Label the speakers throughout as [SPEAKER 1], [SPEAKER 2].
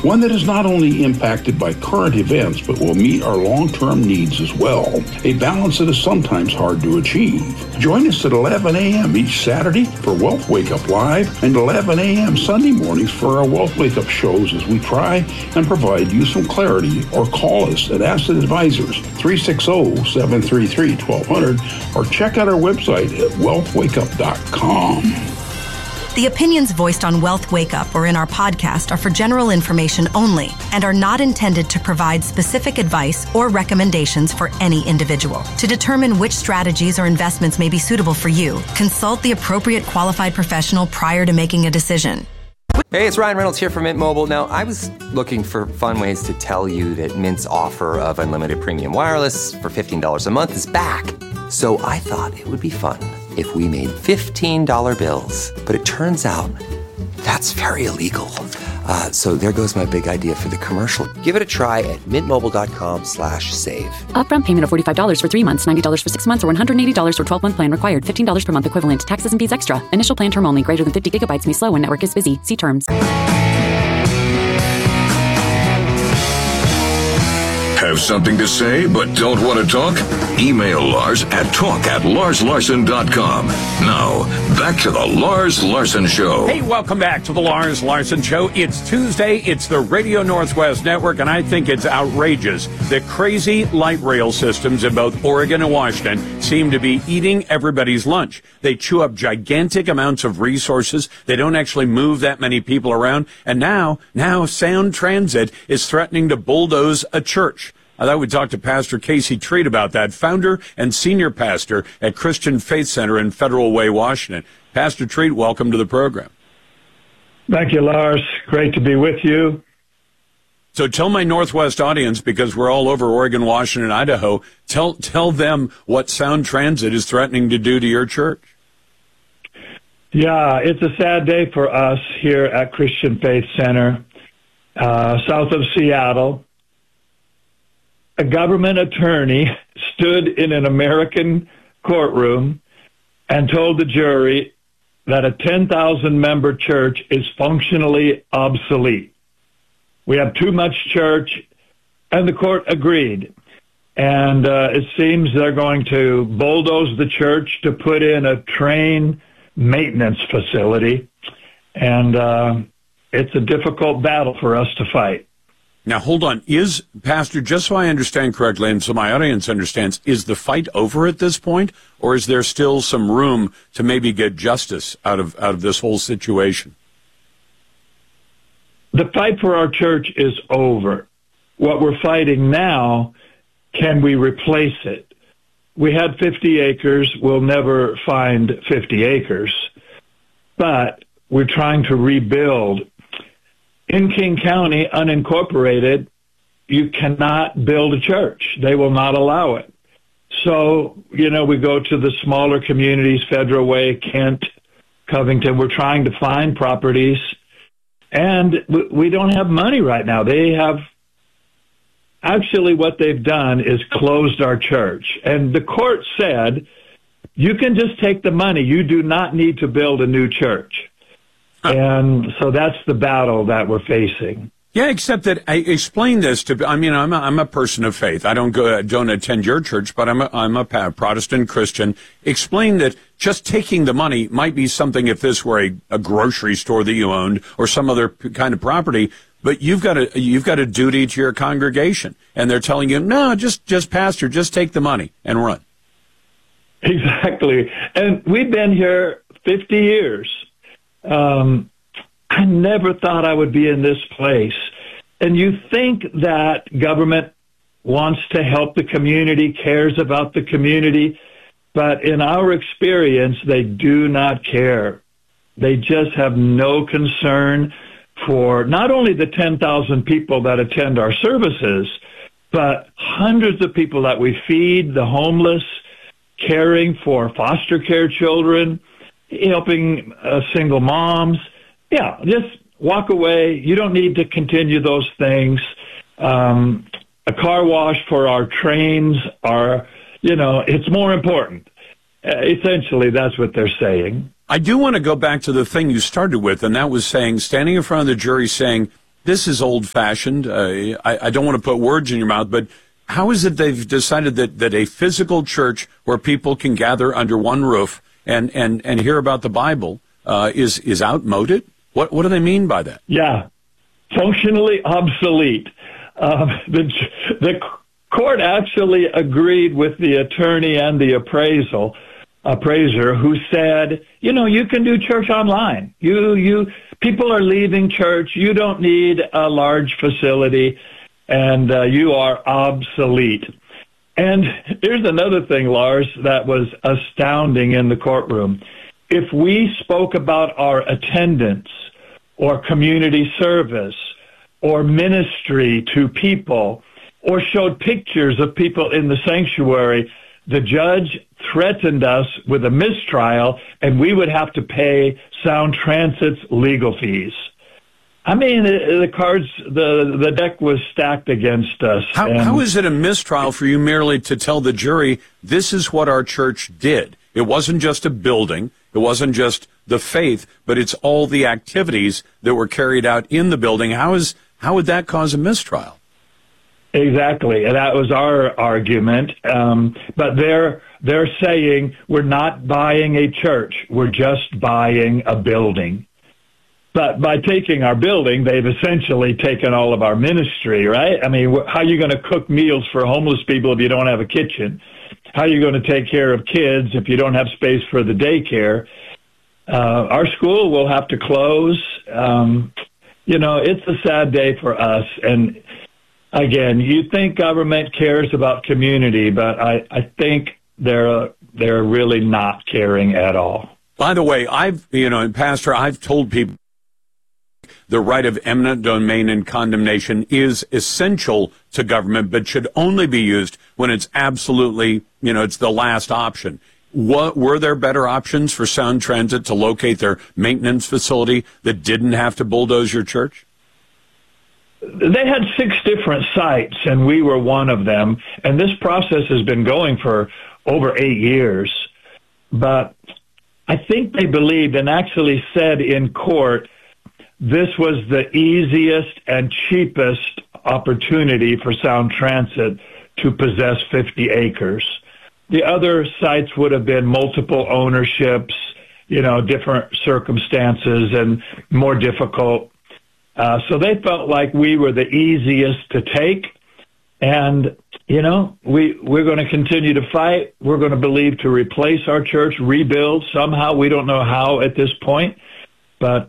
[SPEAKER 1] one that is not only impacted by current events, but will meet our long-term needs as well, a balance that is sometimes hard to achieve. Join us at 11 a.m. each Saturday for Wealth Wake Up Live and 11 a.m. Sunday mornings for our Wealth Wake Up shows as we try and provide you some clarity. Or call us at Asset Advisors 360-733-1200 or check out our website at wealthwakeup.com.
[SPEAKER 2] The opinions voiced on Wealth Wake Up or in our podcast are for general information only and are not intended to provide specific advice or recommendations for any individual. To determine which strategies or investments may be suitable for you, consult the appropriate qualified professional prior to making a decision.
[SPEAKER 3] Hey, it's Ryan Reynolds here from Mint Mobile. Now, I was looking for fun ways to tell you that Mint's offer of unlimited premium wireless for $15 a month is back. So I thought it would be fun if we made $15 bills. But it turns out that's very illegal. So there goes my big idea for the commercial. Give it a try at mintmobile.com/save.
[SPEAKER 4] Upfront payment of $45 for 3 months, $90 for 6 months, or $180 for 12-month plan required. $15 per month equivalent. Taxes and fees extra. Initial plan term only. Greater than 50 gigabytes may slow when network is busy. See terms.
[SPEAKER 5] Have something to say but don't want to talk? Email Lars at talk@larslarson.com. Now, back to the Lars Larson Show.
[SPEAKER 6] Hey, welcome back to the Lars Larson Show. It's Tuesday. It's the Radio Northwest Network, and I think it's outrageous that crazy light rail systems in both Oregon and Washington seem to be eating everybody's lunch. They chew up gigantic amounts of resources. They don't actually move that many people around. And now Sound Transit is threatening to bulldoze a church. I thought we'd talk to Pastor Casey Treat about that, founder and senior pastor at Christian Faith Center in Federal Way, Washington. Pastor Treat, welcome to the program.
[SPEAKER 7] Thank you, Lars. Great to be with you.
[SPEAKER 6] So tell my Northwest audience, because we're all over Oregon, Washington, Idaho, tell them what Sound Transit is threatening to do to your church.
[SPEAKER 7] Yeah, it's a sad day for us here at Christian Faith Center, south of Seattle. A government attorney stood in an American courtroom and told the jury that a 10,000-member church is functionally obsolete. We have too much church, and the court agreed. And it seems they're going to bulldoze the church to put in a train maintenance facility. And it's a difficult battle for us to fight.
[SPEAKER 6] Now, hold on. Pastor, just so I understand correctly and so my audience understands, is the fight over at this point, or is there still some room to maybe get justice out of this whole situation?
[SPEAKER 7] The fight for our church is over. What we're fighting now, can we replace it? We had 50 acres. We'll never find 50 acres. But we're trying to rebuild. In King County, unincorporated, you cannot build a church. They will not allow it. So, we go to the smaller communities, Federal Way, Kent, Covington. We're trying to find properties, and we don't have money right now. Actually, what they've done is closed our church. And the court said, you can just take the money. You do not need to build a new church. And so that's the battle that we're facing.
[SPEAKER 6] Yeah, except that I explain this to. I mean, I'm a person of faith. I don't attend your church, but I'm a Protestant Christian. Explain that just taking the money might be something if this were a grocery store that you owned or some other kind of property. But you've got a duty to your congregation, and they're telling you, no, just pastor, just take the money and run.
[SPEAKER 7] Exactly, and we've been here 50 years. I never thought I would be in this place. And you think that government wants to help the community, cares about the community, but in our experience, they do not care. They just have no concern for not only the 10,000 people that attend our services, but hundreds of people that we feed, the homeless, caring for foster care children, helping single moms. Yeah, just walk away. You don't need to continue those things. A car wash for our trains it's more important. Essentially, that's what they're saying.
[SPEAKER 6] I do want to go back to the thing you started with, and that was standing in front of the jury saying, this is old-fashioned. I don't want to put words in your mouth, but how is it they've decided that a physical church where people can gather under one roof and hear about the Bible is outmoded? What do they mean by that?
[SPEAKER 7] Yeah, functionally obsolete. The court actually agreed with the attorney and the appraiser who said, you can do church online. People are leaving church. You don't need a large facility, and you are obsolete. And here's another thing, Lars, that was astounding in the courtroom. If we spoke about our attendance or community service or ministry to people or showed pictures of people in the sanctuary, the judge threatened us with a mistrial, and we would have to pay Sound Transit's legal fees. I mean, the deck was stacked against us.
[SPEAKER 6] How is it a mistrial for you merely to tell the jury, this is what our church did? It wasn't just a building. It wasn't just the faith, but it's all the activities that were carried out in the building. How would that cause a mistrial?
[SPEAKER 7] Exactly, and that was our argument. But they're saying we're not buying a church; we're just buying a building. But by taking our building, they've essentially taken all of our ministry, right? I mean, how are you going to cook meals for homeless people if you don't have a kitchen? How are you going to take care of kids if you don't have space for the daycare? Our school will have to close. It's a sad day for us. And again, you think government cares about community, but I think they're really not caring at all.
[SPEAKER 6] By the way, Pastor, I've told people the right of eminent domain and condemnation is essential to government, but should only be used when it's absolutely, it's the last option. Were there better options for Sound Transit to locate their maintenance facility that didn't have to bulldoze your church?
[SPEAKER 7] They had 6 different sites, and we were one of them. And this process has been going for over 8 years. But I think they believed and actually said in court this was the easiest and cheapest opportunity for Sound Transit to possess 50 acres. The other sites would have been multiple ownerships, different circumstances and more difficult. So they felt like we were the easiest to take. And, we're going to continue to fight. We're going to believe to replace our church, rebuild somehow. We don't know how at this point. But,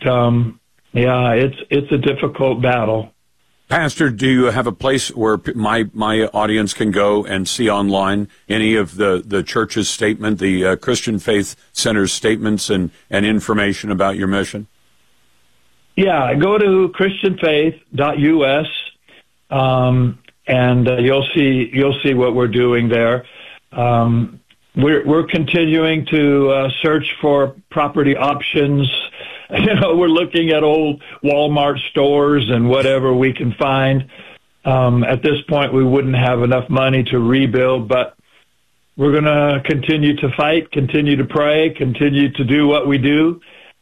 [SPEAKER 7] it's a difficult battle.
[SPEAKER 6] Pastor, do you have a place where my audience can go and see online any of the church's statement, the Christian Faith Center's statements and information about your mission?
[SPEAKER 7] Yeah, go to christianfaith.us, and you'll see what we're doing there. We're continuing to search for property options. We're looking at old Walmart stores and whatever we can find. At this point, we wouldn't have enough money to rebuild, but we're going to continue to fight, continue to pray, continue to do what we do.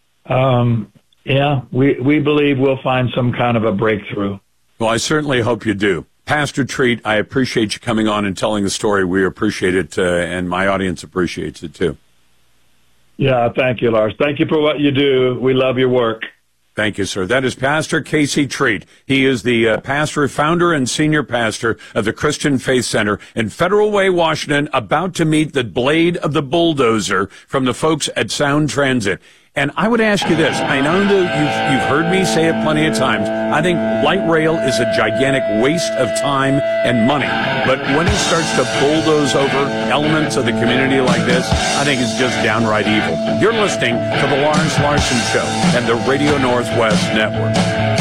[SPEAKER 7] We believe we'll find some kind of a breakthrough.
[SPEAKER 6] Well, I certainly hope you do. Pastor Treat, I appreciate you coming on and telling the story. We appreciate it, and my audience appreciates it too.
[SPEAKER 7] Yeah, thank you, Lars. Thank you for what you do. We love your work.
[SPEAKER 6] Thank you, sir. That is Pastor Casey Treat. He is the pastor, founder, and senior pastor of the Christian Faith Center in Federal Way, Washington, about to meet the blade of the bulldozer from the folks at Sound Transit. And I would ask you this. I know that you've heard me say it plenty of times. I think light rail is a gigantic waste of time and money. But when it starts to bulldoze over elements of the community like this, I think it's just downright evil. You're listening to The Lars Larson Show and the Radio Northwest Network.